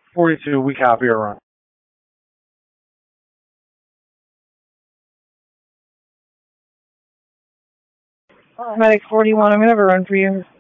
42, we copy your run. Medic 41, I'm going to have a run for you.